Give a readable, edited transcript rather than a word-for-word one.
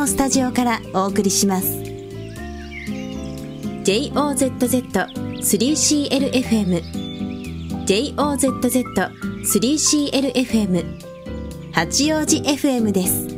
のスタジオからお送りします。 JOZZ3CLFM JOZZ3CLFM 八王子 FM です。